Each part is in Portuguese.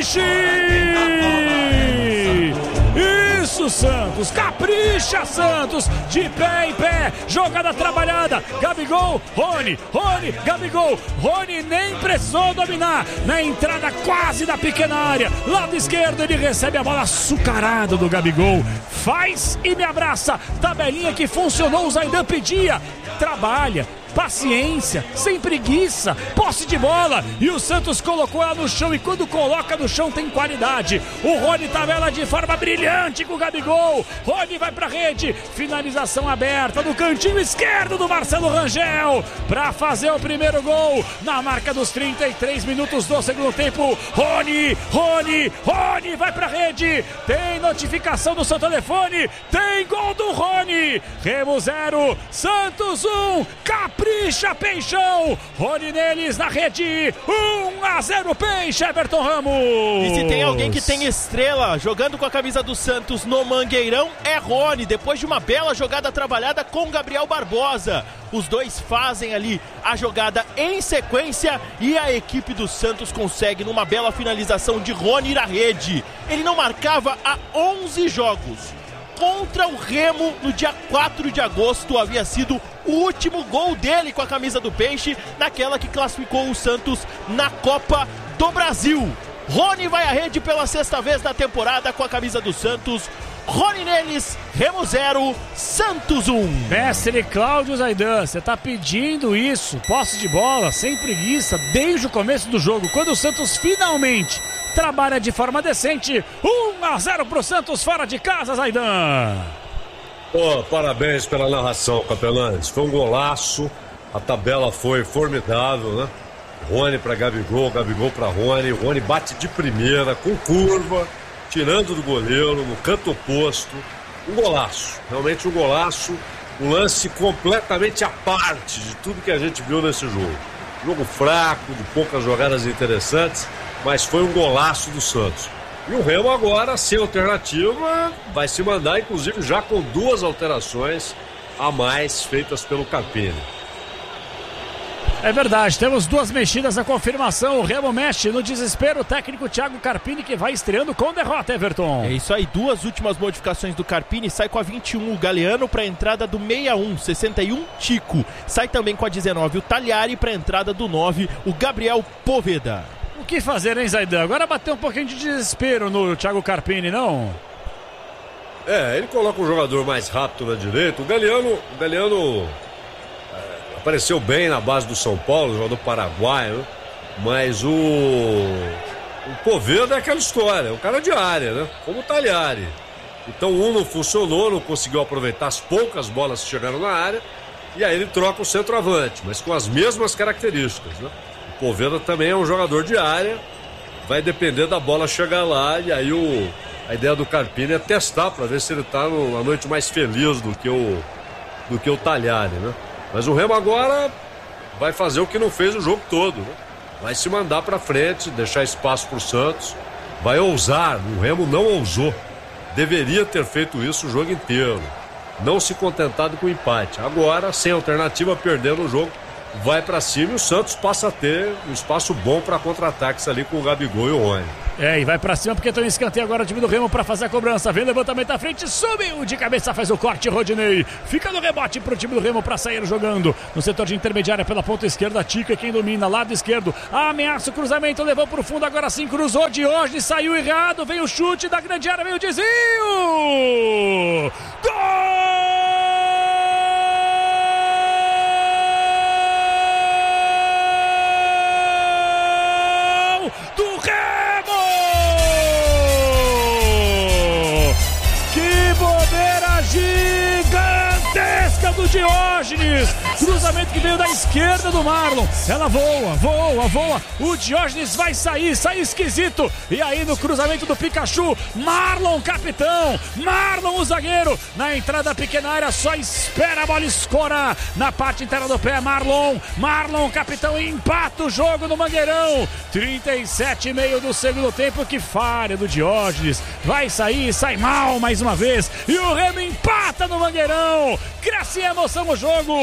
Peixe! Isso, Santos, capricha, Santos, de pé em pé, jogada trabalhada, Gabigol, Rony, Gabigol, Rony nem precisou dominar, na entrada quase da pequena área, lado esquerdo ele recebe a bola açucarada do Gabigol, faz e me abraça, tabelinha que funcionou, o Zaidan pedia, trabalha, paciência, sem preguiça, posse de bola, e o Santos colocou ela no chão, e quando coloca no chão tem qualidade. O Rony tabela de forma brilhante com o Gabigol, Rony vai pra rede, finalização aberta no cantinho esquerdo do Marcelo Rangel, pra fazer o primeiro gol, na marca dos 33 minutos do segundo tempo. Rony vai pra rede, tem notificação no seu telefone, tem gol do Rony, Remo 0, Santos 1, capricha, Peixão, Rony neles na rede, 1-0 Peixe, Everton Ramos. E se tem alguém que tem estrela jogando com a camisa do Santos no Mangueirão, é Rony, depois de uma bela jogada trabalhada com Gabriel Barbosa. Os dois fazem ali a jogada em sequência e a equipe do Santos consegue numa bela finalização de Rony ir à rede. Ele não marcava há 11 jogos. Contra o Remo, no dia 4 de agosto, havia sido o último gol dele com a camisa do Peixe, naquela que classificou o Santos na Copa do Brasil. Rony vai à rede pela 6ª vez na temporada com a camisa do Santos. Rony neles, Remo 0, Santos 1. Mestre Cláudio Zaidan, você tá pedindo isso, posse de bola, sem preguiça, desde o começo do jogo, quando o Santos finalmente trabalha de forma decente. 1-0 pro Santos fora de casa, Zaidan. Parabéns pela narração, Capelães. Foi um golaço, a tabela foi formidável, né? Rony pra Gabigol, Gabigol pra Rony, Rony bate de primeira, com curva, tirando do goleiro, no canto oposto. Um golaço, realmente um golaço, um lance completamente à parte de tudo que a gente viu nesse jogo. Jogo fraco, de poucas jogadas interessantes, mas foi um golaço do Santos. E o Remo agora, sem alternativa, vai se mandar, inclusive, já com 2 alterações a mais feitas pelo Carpini. É verdade, temos 2 mexidas na confirmação. O Remo mexe no desespero, o técnico Thiago Carpini, que vai estreando com derrota, Everton. É isso aí, 2 últimas modificações do Carpini. Sai com a 21 o Galeano para a entrada do 61, 61 Chico. Sai também com a 19 o Talhari para a entrada do 9 o Gabriel Poveda. O que fazer, hein, Zaidan? Agora bateu um pouquinho de desespero no Thiago Carpini, não? Ele coloca um jogador mais rápido na direita. O Galeano apareceu bem na base do São Paulo, jogador paraguaio, né? Mas o Poveda é aquela história, é um cara de área, né? Como o Talhari. Então não funcionou, não conseguiu aproveitar as poucas bolas que chegaram na área, e aí ele troca o centroavante, mas com as mesmas características, né? O Poveda também é um jogador de área, vai depender da bola chegar lá, e aí a ideia do Carpini é testar para ver se ele tá numa noite mais feliz do que o Talhari, né? Mas o Remo agora vai fazer o que não fez o jogo todo, né? Vai se mandar para frente, deixar espaço pro Santos, vai ousar. O Remo não ousou, deveria ter feito isso o jogo inteiro, não se contentado com o empate. Agora, sem alternativa, perdendo o jogo, vai para cima e o Santos passa a ter um espaço bom para contra-ataques ali com o Gabigol e o Rony. E vai pra cima porque tem um escanteio agora o time do Remo pra fazer a cobrança. Vem levantamento à frente, subiu de cabeça, faz o corte, Rodinei. Fica no rebote pro time do Remo pra sair jogando. No setor de intermediária pela ponta esquerda, Tica é quem domina, lado esquerdo. Ameaça o cruzamento, levou pro fundo, agora sim cruzou de hoje, saiu errado. Vem o chute da grande área, vem o desvio. Gol! Do Remo! Que bobeira gigantesca do Diógenes! Cruzamento que veio da esquerda do Marlon. Ela voa. O Diógenes vai sair, sai esquisito. E aí no cruzamento do Pikachu, Marlon, capitão. Marlon, o zagueiro. Na entrada da pequena área, só espera a bola escorar. Na parte interna do pé, Marlon, capitão, empata o jogo no Mangueirão. 37,5 do segundo tempo. Que falha do Diógenes. Vai sair, sai mal mais uma vez. E o Remo empata no Mangueirão. Cresce em emoção o jogo. Remo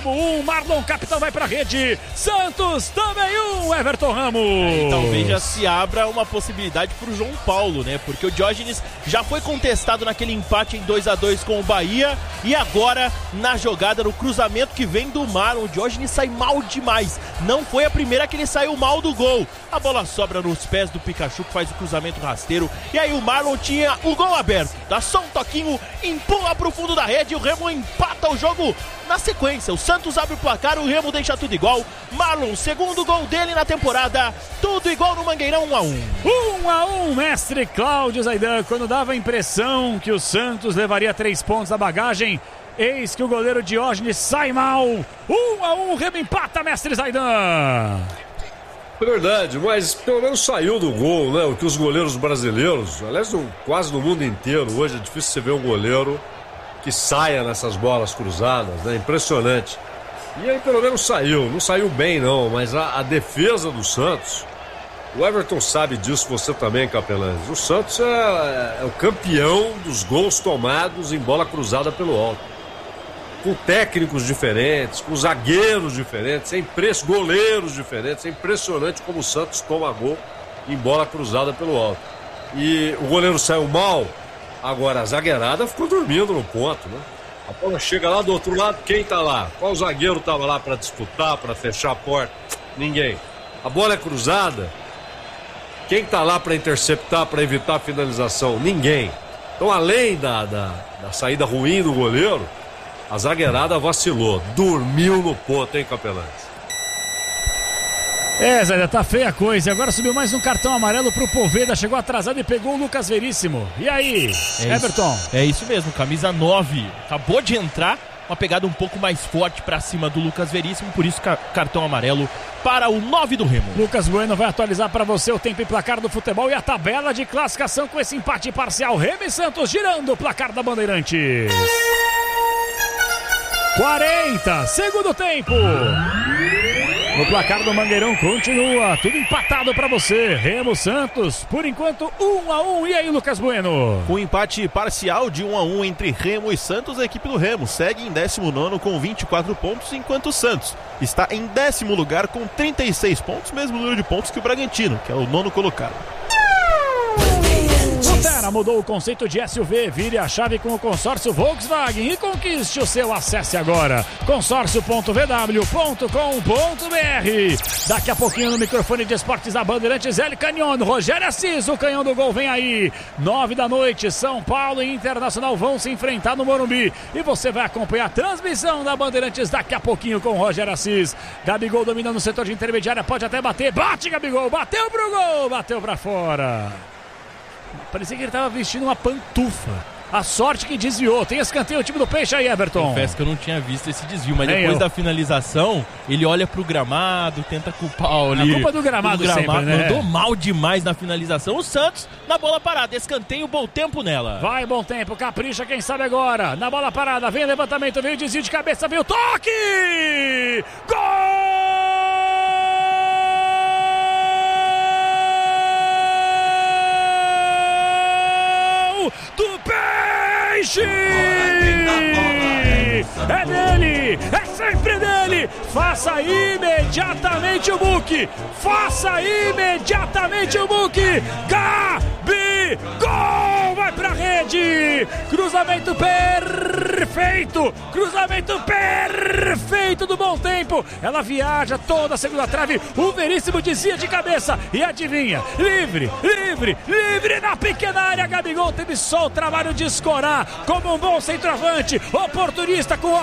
Remo 1, Marlon capitão vai pra rede, Santos também 1, Everton Ramos. Talvez já se abra uma possibilidade pro João Paulo, né? Porque o Diógenes já foi contestado naquele empate em 2-2 com o Bahia e agora na jogada, no cruzamento que vem do Marlon, o Diógenes sai mal demais. Não foi a primeira que ele saiu mal do gol. A bola sobra nos pés do Pikachu, que faz o cruzamento rasteiro, e aí o Marlon tinha o gol aberto, dá só um toquinho, empurra pro fundo da rede e o Remo empata o jogo na sequência. O Santos abre o placar, o Remo deixa tudo igual. Marlon, segundo gol dele na temporada, tudo igual no Mangueirão, 1-1. 1-1, mestre Cláudio Zaidan, quando dava a impressão que o Santos levaria 3 pontos da bagagem, eis que o goleiro Diógenes sai mal. 1-1, Remo empata, mestre Zaidan. Verdade, mas pelo menos saiu do gol, né? O que os goleiros brasileiros, aliás, quase no mundo inteiro, hoje é difícil você ver um goleiro que saia nessas bolas cruzadas, né? Impressionante. E aí pelo menos saiu, não saiu bem não, mas a defesa do Santos, o Everton sabe disso, você também, Capelães. O Santos é o campeão dos gols tomados em bola cruzada pelo alto. Com técnicos diferentes, com zagueiros diferentes, goleiros diferentes. É impressionante como o Santos toma gol em bola cruzada pelo alto. E o goleiro saiu mal, agora a zagueirada ficou dormindo no ponto, né? A bola chega lá do outro lado, quem tá lá? Qual zagueiro tava lá para disputar, para fechar a porta? Ninguém. A bola é cruzada, quem tá lá para interceptar, para evitar a finalização? Ninguém. Então, além da saída ruim do goleiro, a zagueirada vacilou, dormiu no ponto, hein, Capelães? Zé, tá feia a coisa. Agora subiu mais um cartão amarelo pro Poveda, chegou atrasado e pegou o Lucas Veríssimo. E aí, Everton? É isso mesmo, camisa 9. Acabou de entrar, uma pegada um pouco mais forte pra cima do Lucas Veríssimo, por isso cartão amarelo para o 9 do Remo. Lucas Bueno vai atualizar para você o tempo e placar do futebol e a tabela de classificação com esse empate parcial. Remo e Santos girando o placar da Bandeirantes. 40, segundo tempo. O placar do Mangueirão continua, tudo empatado pra você. Remo Santos, por enquanto 1-1. E aí, Lucas Bueno? Com empate parcial de 1-1 entre Remo e Santos, a equipe do Remo segue em 19º com 24 pontos, enquanto o Santos está em 10º lugar com 36 pontos, mesmo número de pontos que o Bragantino, que é o 9º colocado. Terra mudou o conceito de SUV, vire a chave com o consórcio Volkswagen e conquiste o seu. Acesse agora consórcio.vw.com.br. Daqui a pouquinho no microfone de esportes da Bandeirantes, El Canhão, Rogério Assis, o canhão do gol vem aí. 9 da noite, São Paulo e Internacional vão se enfrentar no Morumbi e você vai acompanhar a transmissão da Bandeirantes daqui a pouquinho com o Rogério Assis. Gabigol dominando o setor de intermediária, pode até bater, bate Gabigol, bateu pro gol, bateu pra fora. Parecia que ele estava vestindo uma pantufa. A sorte que desviou. Tem escanteio o time do Peixe aí, Everton. Confesso que eu não tinha visto esse desvio, mas depois da finalização, ele olha pro gramado, tenta culpar ali. A culpa do gramado sempre, né? Mandou mal demais na finalização. O Santos na bola parada. Escanteio, bom tempo nela. Vai, bom tempo. Capricha, quem sabe agora. Na bola parada, vem o levantamento, vem o desvio de cabeça, vem o toque! Gol! Do Peixe! É dele! É sempre dele! Faça imediatamente o book! Faça imediatamente o book! Gabigol! Vai pra rede! Cruzamento perfeito! Cruzamento perfeito do bom tempo! Ela viaja toda a segunda trave, o Veríssimo desvia de cabeça e adivinha, livre na pequena área. Gabigol teve só o trabalho de escorar como um bom centroavante, oportunista com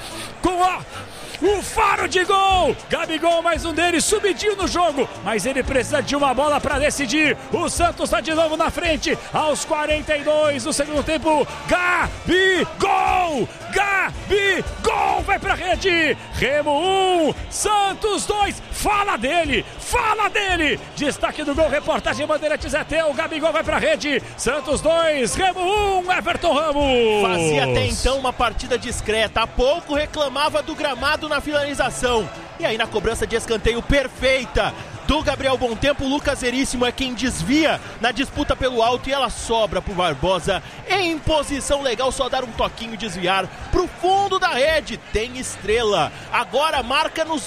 o faro de gol. Gabigol, mais um deles, subidinho no jogo, mas ele precisa de uma bola para decidir. O Santos está de novo na frente aos 42 do segundo tempo. Gabigol vai pra rede. Remo 1, Santos 2. Fala dele. Destaque do gol, reportagem Bandeirantes é teu. Gabigol vai pra rede. Santos 2, Remo 1, Everton Ramos. Fazia até então uma partida discreta. Há pouco reclamava do gramado na finalização. E aí na cobrança de escanteio perfeita, do Gabriel Bontempo. O Lucas Veríssimo é quem desvia na disputa pelo alto e ela sobra pro Barbosa em posição legal, só dar um toquinho e desviar pro fundo da rede. Tem estrela, agora marca nos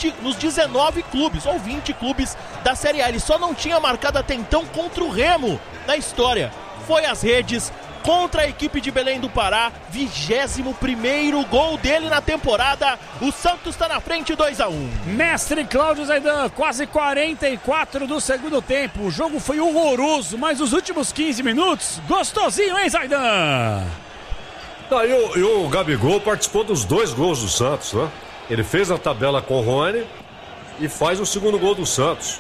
19 clubes ou 20 clubes da Série A. Ele só não tinha marcado até então contra o Remo na história. Foi às redes contra a equipe de Belém do Pará, 21º gol dele na temporada. O Santos está na frente, 2-1. Mestre Cláudio Zaidan, quase 44 do segundo tempo. O jogo foi horroroso, mas os últimos 15 minutos, gostosinho, hein, Zaidan? E o Gabigol participou dos 2 gols do Santos, né? Ele fez a tabela com o Rony e faz o segundo gol do Santos.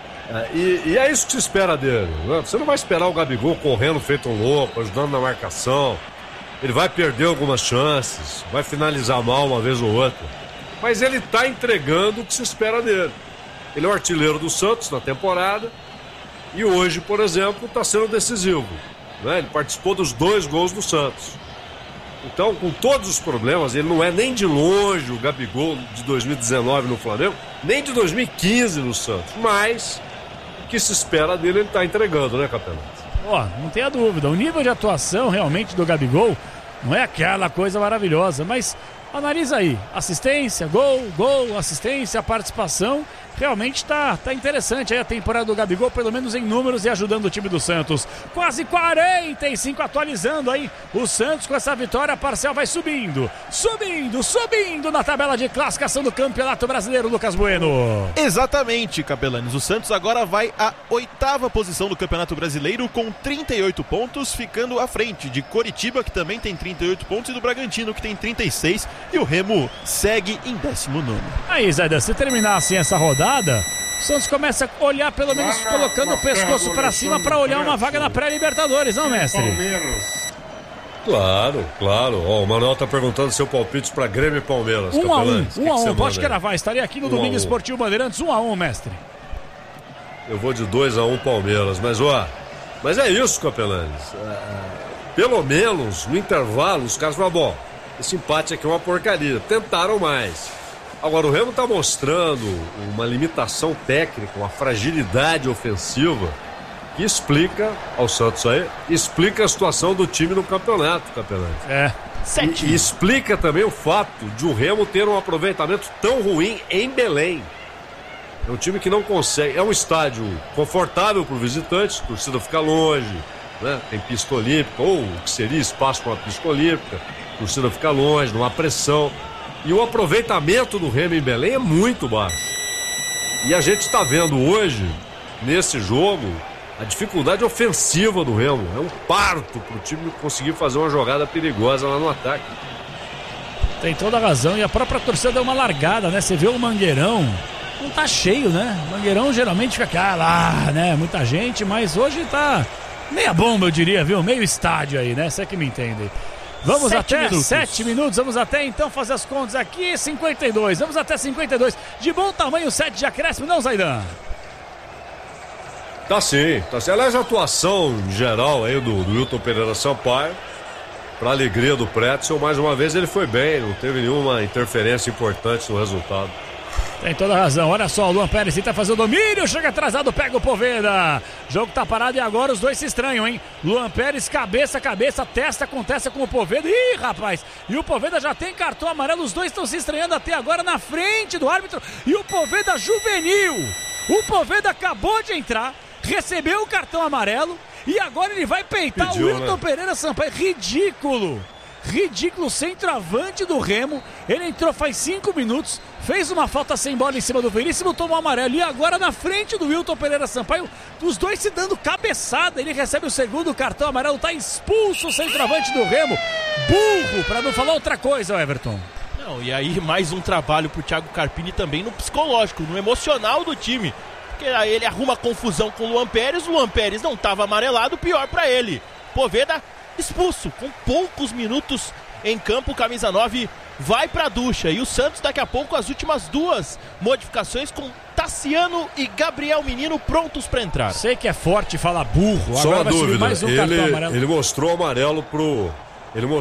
E é isso que se espera dele, né? Você não vai esperar o Gabigol correndo feito um louco, ajudando na marcação. Ele vai perder algumas chances, vai finalizar mal uma vez ou outra, mas ele está entregando o que se espera dele. Ele é o artilheiro do Santos na temporada e hoje, por exemplo, está sendo decisivo, né? Ele participou dos 2 gols do Santos. Então, com todos os problemas, ele não é nem de longe o Gabigol de 2019 no Flamengo, nem de 2015 no Santos, mas o que se espera dele ele está entregando, né, Capelão? Não tenha dúvida, o nível de atuação realmente do Gabigol não é aquela coisa maravilhosa, mas analisa aí, assistência, gol, assistência, participação, realmente está interessante aí a temporada do Gabigol, pelo menos em números e ajudando o time do Santos. Quase 45 atualizando aí o Santos com essa vitória, a parcial vai subindo na tabela de classificação do Campeonato Brasileiro, Lucas Bueno. Exatamente, Capelanes. O Santos agora vai à 8ª posição do Campeonato Brasileiro com 38 pontos, ficando à frente de Coritiba, que também tem 38 pontos, e do Bragantino, que tem 36, e o Remo segue em 19º. Aí, Zaidan, se terminar assim essa rodada, o Santos começa a olhar, pelo menos colocando o pescoço para cima para olhar uma vaga na pré-Libertadores, não, mestre? Claro. O Manuel tá perguntando seu palpite para Grêmio e Palmeiras. 1-1, pode cravar. Estarei aqui no Domingo Esportivo Bandeirantes, 1-1, mestre. Eu vou de 2-1 Palmeiras, mas é isso, Capelanes. Pelo menos no intervalo os caras falaram, bom, esse empate aqui é uma porcaria. Tentaram mais. Agora o Remo está mostrando uma limitação técnica, uma fragilidade ofensiva que explica ao Santos aí, explica a situação do time no campeonato, Capelante. E explica também o fato de o Remo ter um aproveitamento tão ruim em Belém. É um time que não consegue, é um estádio confortável para o visitante, a torcida fica longe, né? Tem pista olímpica, ou o que seria espaço para uma pista olímpica, a torcida fica longe, não há pressão. E o aproveitamento do Remo em Belém é muito baixo. E a gente está vendo hoje, nesse jogo, a dificuldade ofensiva do Remo. É um parto para o time conseguir fazer uma jogada perigosa lá no ataque. Tem toda a razão. E a própria torcida deu uma largada, né? Você vê o Mangueirão, não tá cheio, né? O Mangueirão geralmente fica lá, né? Muita gente, mas hoje tá meia bomba, eu diria, viu? Meio estádio aí, né? Você que me entende. Vamos 7 minutos, vamos até então fazer as contas aqui, 52, vamos até 52, de bom tamanho 7 de acréscimo, não, Zaidan? Tá sim. Aliás, a atuação geral aí do Wilton Pereira Sampaio, para alegria do Pretzel, mais uma vez ele foi bem, não teve nenhuma interferência importante no resultado. Tem toda a razão, olha só, o Luan Pérez tenta fazer o domínio, chega atrasado, pega o Poveda. O jogo tá parado e agora os dois se estranham, hein? Luan Pérez, cabeça, testa com o Poveda. Ih, rapaz, e o Poveda já tem cartão amarelo, os dois estão se estranhando até agora na frente do árbitro. E o Poveda juvenil, o Poveda acabou de entrar, recebeu o cartão amarelo e agora ele vai peitar o Wilton Pereira Sampaio. Ridículo, centroavante do Remo. Ele entrou faz 5 minutos, fez uma falta sem bola em cima do Veríssimo, tomou amarelo. E agora na frente do Wilton Pereira Sampaio, os dois se dando cabeçada. Ele recebe o segundo cartão amarelo, tá expulso o centroavante do Remo. Burro, pra não falar outra coisa, Everton. Não, e aí mais um trabalho pro Thiago Carpini também no psicológico, no emocional do time. Porque aí ele arruma confusão com o Luan Pérez não tava amarelado, pior pra ele. Poveda expulso, com poucos minutos em campo, camisa 9 vai pra ducha. E o Santos daqui a pouco as últimas 2 modificações com Tassiano e Gabriel Menino prontos pra entrar. Sei que é forte falar burro. Só agora uma dúvida, mais um cartão amarelo. Ele mostrou amarelo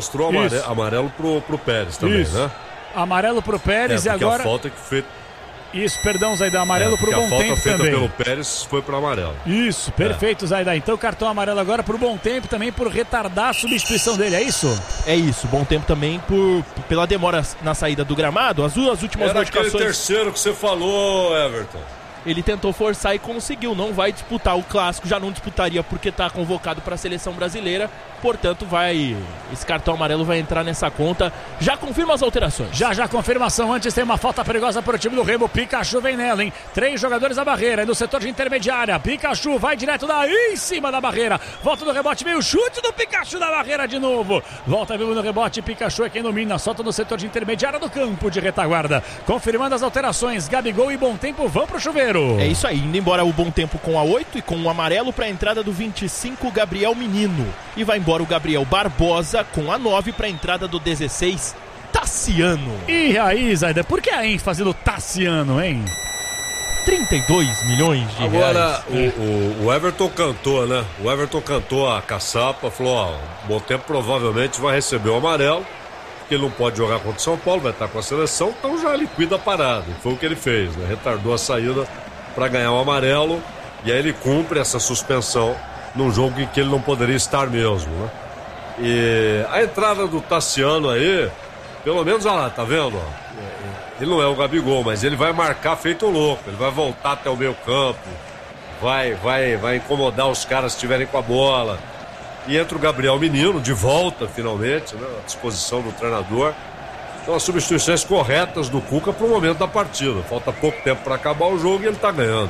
pro Pérez também, isso, né? Amarelo pro Pérez e agora... a falta que foi... Isso, perdão, Zaidan, amarelo pro Bom Tempo também. A falta feita pelo Pérez foi pro amarelo. Isso, perfeito, Zaidan. Então cartão amarelo agora pro Bom Tempo também por retardar a substituição dele, é isso? É isso, Bom Tempo também pela demora na saída do gramado, as últimas notificações... Era aquele terceiro que você falou, Everton. Ele tentou forçar e conseguiu, não vai disputar o clássico, já não disputaria porque está convocado para a seleção brasileira, portanto esse cartão amarelo vai entrar nessa conta. Já confirma as alterações. Já confirmação, antes tem uma falta perigosa para o time do Remo, Pikachu vem nela, hein? 3 jogadores da barreira, no setor de intermediária, Pikachu vai direto em cima da barreira, volta no rebote, veio o chute do Pikachu da barreira de novo, volta vivo no rebote, Pikachu é quem domina, solta no setor de intermediária do campo de retaguarda, confirmando as alterações, Gabigol e Bom Tempo vão pro chuveiro. É isso aí, indo embora o Bom Tempo com a 8 e com o amarelo para a entrada do 25, Gabriel Menino. E vai embora o Gabriel Barbosa com a 9 para a entrada do 16, Tassiano. E aí, Zaidan, por que a ênfase do Tassiano, hein? 32 milhões de reais. Agora, o Everton cantou, né? O Everton cantou a caçapa, falou, ó, o Bom Tempo provavelmente vai receber o amarelo, porque ele não pode jogar contra o São Paulo, vai estar com a seleção, então já liquida a parada. Foi o que ele fez, né? Retardou a saída para ganhar o amarelo, e aí ele cumpre essa suspensão num jogo em que ele não poderia estar mesmo, né? E a entrada do Tassiano aí, pelo menos, olha lá, tá vendo? Ele não é o Gabigol, mas ele vai marcar feito louco, ele vai voltar até o meio campo, vai incomodar os caras que estiverem com a bola. E entra o Gabriel Menino, de volta finalmente, né, à disposição do treinador. Então as substituições corretas do Cuca para o momento da partida. Falta pouco tempo para acabar o jogo e ele está ganhando.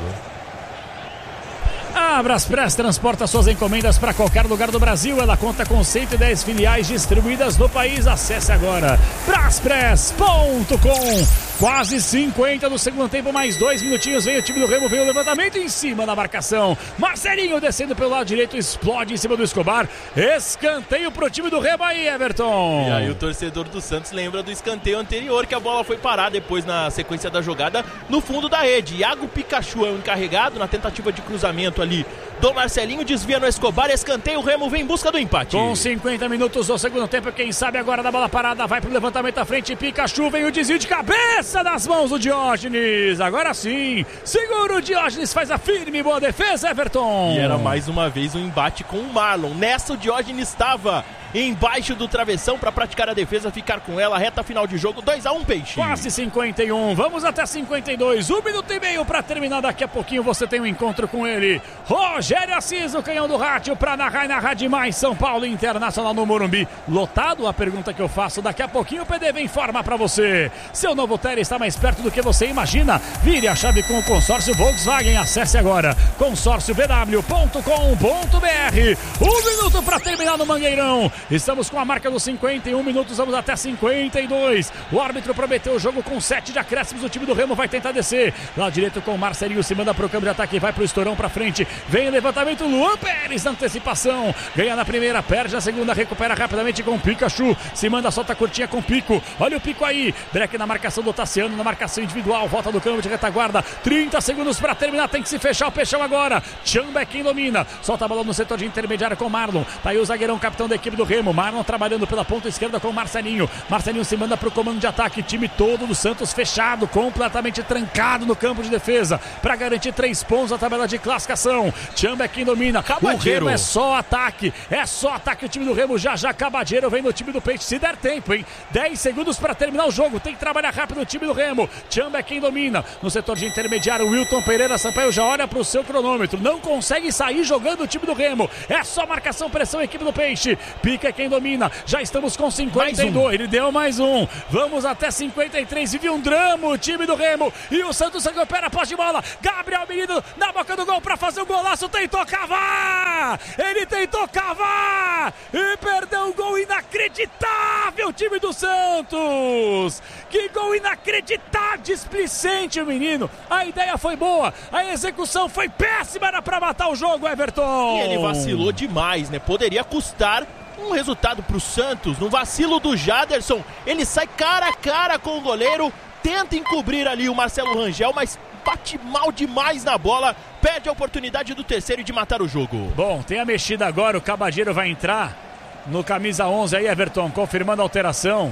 A Braspress transporta suas encomendas para qualquer lugar do Brasil. Ela conta com 110 filiais distribuídas no país. Acesse agora braspress.com. Quase 50 do segundo tempo, mais 2 minutinhos. Vem o time do Remo, vem o levantamento em cima da marcação. Marcelinho descendo pelo lado direito, explode em cima do Escobar. Escanteio pro time do Remo aí, Everton. E aí o torcedor do Santos lembra do escanteio anterior, que a bola foi parar depois na sequência da jogada no fundo da rede. Iago Pikachu é o encarregado na tentativa de cruzamento ali do Marcelinho, desvia no Escobar, escanteio, o Remo vem em busca do empate. Com 50 minutos do segundo tempo, quem sabe agora da bola parada, vai pro levantamento à frente, Pikachu, vem o desvio de cabeça das mãos do Diógenes, agora sim, segura o Diógenes, faz a firme e boa defesa, Everton. E era mais uma vez um embate com o Marlon, nessa o Diógenes estava embaixo do travessão para praticar a defesa, ficar com ela, reta final de jogo, 2-1 Peixe. Quase 51, vamos até 52, 1 minuto e meio para terminar, daqui a pouquinho você tem um encontro com ele, Rogério Assis, o canhão do rádio, para narrar demais São Paulo Internacional no Morumbi, lotado? A pergunta que eu faço, daqui a pouquinho o PDV informa para você, seu novo Tele está mais perto do que você imagina, vire a chave com o consórcio Volkswagen, acesse agora, consórciovw.com.br, 1 minuto para terminar no Mangueirão. Estamos com a marca dos 51 minutos, vamos até 52. O árbitro prometeu o jogo com 7 de acréscimos. O time do Remo vai tentar descer. Lá direito com o Marcelinho, se manda pro campo de ataque, vai pro Estourão pra frente. Vem o levantamento, Luan Pérez na antecipação. Ganha na primeira, perde na segunda, recupera rapidamente com o Pikachu. Se manda, solta curtinha com o Pico. Olha o Pico aí. Break na marcação do Tassiano, na marcação individual. Volta do campo de retaguarda. 30 segundos pra terminar, tem que se fechar o Peixão agora. Chamba é quem domina. Solta a bola no setor de intermediário com o Marlon. Tá aí o zagueirão, capitão da equipe do Remo, Marlon trabalhando pela ponta esquerda com o Marcelinho. Marcelinho se manda pro comando de ataque. Time todo do Santos fechado, completamente trancado no campo de defesa para garantir 3 pontos na tabela de classificação. Chamba é quem domina. Cabadeiro. O Remo é só ataque. O time do Remo já Cabadeiro vem no time do Peixe, se der tempo, hein? 10 segundos para terminar o jogo. Tem que trabalhar rápido o time do Remo. Chamba é quem domina. No setor de intermediário, Wilton Pereira Sampaio já olha pro seu cronômetro. Não consegue sair jogando o time do Remo. É só marcação, pressão, equipe do Peixe. Pica é quem domina. Já estamos com 52. Ele deu mais um. Vamos até 53. Vive um drama o time do Remo. E o Santos recupera a posse de bola. Gabriel Menino na boca do gol para fazer o golaço. Tentou cavar. Ele tentou cavar. E perdeu um gol inacreditável, time do Santos. Que gol inacreditável. Displicente o menino. A ideia foi boa. A execução foi péssima. Era para matar o jogo, Everton. E ele vacilou demais, né? Poderia custar um resultado pro Santos. No vacilo do Jaderson, ele sai cara a cara com o goleiro, tenta encobrir ali o Marcelo Rangel, mas bate mal demais na bola, perde a oportunidade do terceiro e de matar o jogo. Bom, tem a mexida agora, o Cabadeiro vai entrar no camisa 11 aí, Everton, confirmando a alteração.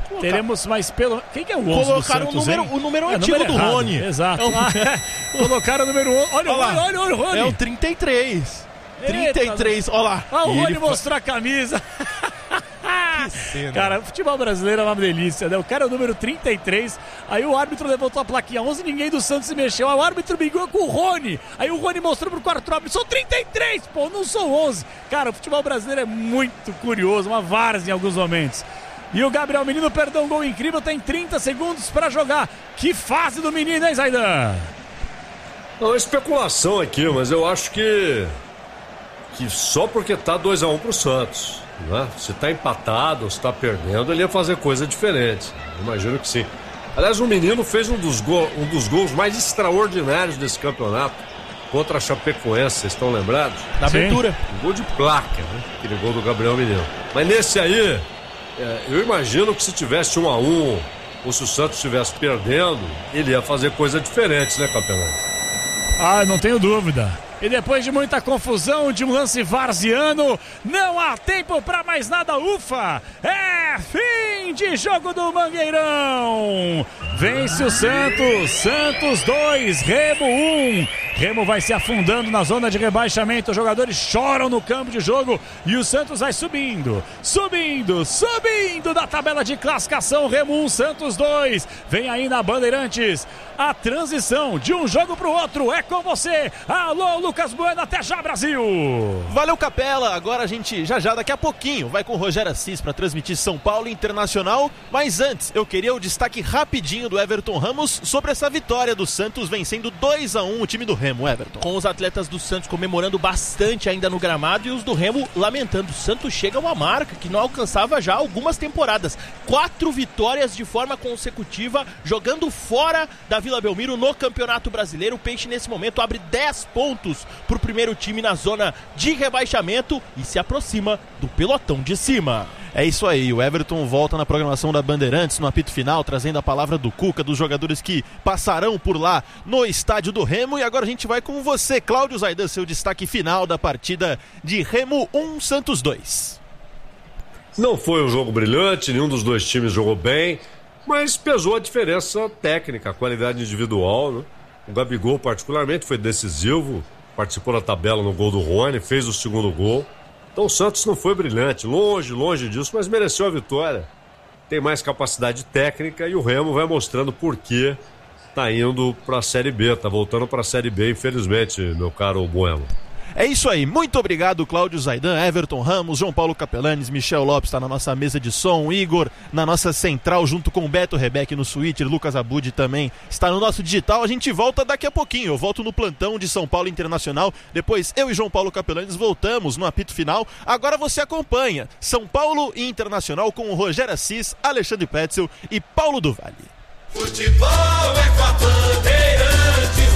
Teremos mais pelo... Quem que é o 11 Colocaram do Santos, o número antigo do errado. Rony. Exato. Colocaram o número 11. Olha o Rony. É o 33. 33, olha lá. Olha o Rony mostrar a camisa. Cara, o futebol brasileiro é uma delícia, né? O cara é o número 33. Aí o árbitro levantou a plaquinha 11, ninguém do Santos se mexeu. Aí o árbitro brigou com o Rony. Aí o Rony mostrou pro quarto árbitro: sou 33, pô, não sou 11. Cara, o futebol brasileiro é muito curioso, uma várzea em alguns momentos. E o Gabriel Menino perdeu um gol incrível, tem 30 segundos pra jogar. Que fase do menino, hein, Zaidan? Não, é especulação aqui, mas eu acho que só porque tá 2-1 pro Santos, né? Se tá empatado, se tá perdendo, ele ia fazer coisa diferente. Imagino que sim. Aliás, o menino fez um dos gols mais extraordinários desse campeonato contra a Chapecoense, vocês estão lembrados? Na abertura. Um gol de placa, né? Aquele gol do Gabriel Menino. Mas nesse aí, eu imagino que se tivesse 1-1 ou se o Santos estivesse perdendo, ele ia fazer coisa diferente, né, campeonato? Ah, não tenho dúvida. E depois de muita confusão, de um lance varziano, não há tempo pra mais nada, ufa! É fim de jogo do Mangueirão! Vence o Santos 2, Remo 1. Remo vai se afundando na zona de rebaixamento, os jogadores choram no campo de jogo e o Santos vai subindo da tabela de classificação. Remo 1, Santos 2. Vem aí na Bandeirantes a transição de um jogo pro outro. É com você. Alô, Lucas Bueno, até já, Brasil! Valeu, Capela. Agora a gente já daqui a pouquinho vai com o Rogério Assis para transmitir São Paulo Internacional. Mas antes, eu queria o destaque rapidinho do Everton Ramos sobre essa vitória do Santos vencendo 2-1 o time do Remo, Everton. Com os atletas do Santos comemorando bastante ainda no gramado e os do Remo lamentando. O Santos chega a uma marca que não alcançava já há algumas temporadas. 4 vitórias de forma consecutiva, jogando fora da Vila Belmiro no Campeonato Brasileiro. O Peixe nesse momento abre 10 pontos para o primeiro time na zona de rebaixamento e se aproxima do pelotão de cima. É isso aí, o Everton volta na programação da Bandeirantes no apito final, trazendo a palavra do Cuca, dos jogadores que passarão por lá no estádio do Remo. E agora a gente vai com você, Cláudio Zaidan, seu destaque final da partida de Remo 1, Santos 2. Não foi um jogo brilhante, nenhum dos dois times jogou bem, mas pesou a diferença técnica, a qualidade individual, né? O Gabigol particularmente foi decisivo, participou da tabela no gol do Rony, fez o segundo gol. Então o Santos não foi brilhante, longe disso, mas mereceu a vitória. Tem mais capacidade técnica e o Remo vai mostrando por que tá indo para a Série B, tá voltando para a Série B, infelizmente, meu caro Bueno. É isso aí, muito obrigado, Cláudio Zaidan, Everton Ramos, João Paulo Capelanes, Michel Lopes está na nossa mesa de som, Igor na nossa central, junto com Beto Rebeck no Switcher, Lucas Abud também está no nosso digital. A gente volta daqui a pouquinho, eu volto no plantão de São Paulo Internacional, depois eu e João Paulo Capelanes voltamos no apito final. Agora você acompanha São Paulo Internacional com o Rogério Assis, Alexandre Petzel e Paulo do Vale. Futebol é com a Bandeirantes.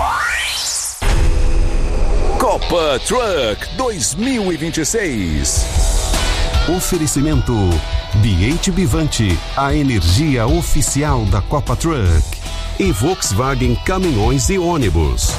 Copa Truck 2026. Oferecimento BH Bivante, a energia oficial da Copa Truck. E Volkswagen Caminhões e Ônibus.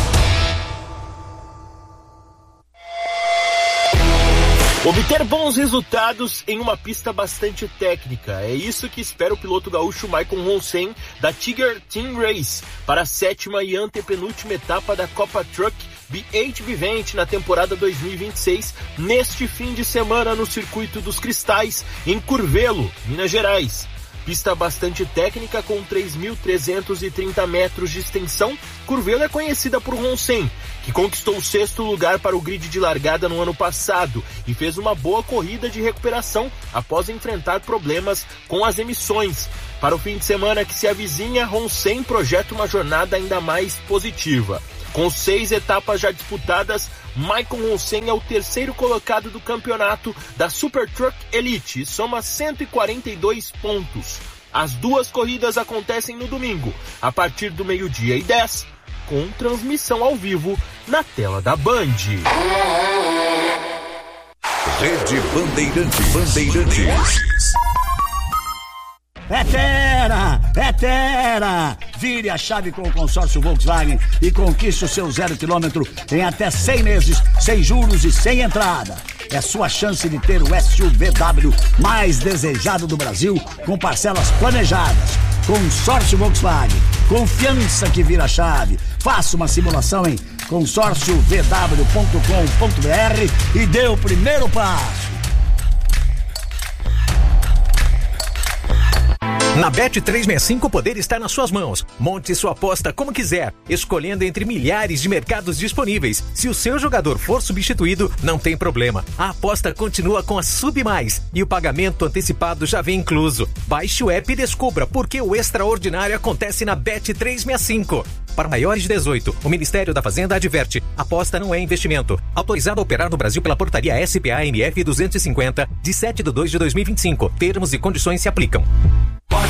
Obter bons resultados em uma pista bastante técnica. É isso que espera o piloto gaúcho Maicon Ronsen da Tiger Team Race para a 7ª e antepenúltima etapa da Copa Truck BH Vivente na temporada 2026, neste fim de semana no Circuito dos Cristais, em Curvelo, Minas Gerais. Pista bastante técnica com 3.330 metros de extensão, Curvelo é conhecida por Ronsen, que conquistou o 6º lugar para o grid de largada no ano passado e fez uma boa corrida de recuperação após enfrentar problemas com as emissões. Para o fim de semana que se avizinha, Ronsen projeta uma jornada ainda mais positiva. Com 6 etapas já disputadas, Maicon Ronsen é o 3º colocado do campeonato da Super Truck Elite e soma 142 pontos. As 2 corridas acontecem no domingo, a partir do 12:10, com transmissão ao vivo na tela da Band. Rede Bandeirantes. É Terra! Vire a chave com o consórcio Volkswagen e conquiste o seu 0 km em até 100 meses, sem juros e sem entrada. é sua chance de ter o SUVW mais desejado do Brasil, com parcelas planejadas. Consórcio Volkswagen, confiança que vira chave. Faça uma simulação em consórciovw.com.br e dê o primeiro passo. Na Bet365 o poder está nas suas mãos. Monte sua aposta como quiser, escolhendo entre milhares de mercados disponíveis. Se o seu jogador for substituído, não tem problema. A aposta continua com a SubMais e o pagamento antecipado já vem incluso. Baixe o app e descubra por que o extraordinário acontece na Bet365. Para maiores de 18, o Ministério da Fazenda adverte: aposta não é investimento. Autorizado a operar no Brasil pela portaria SPA-MF 250, de 7/2/2025. Termos e condições se aplicam.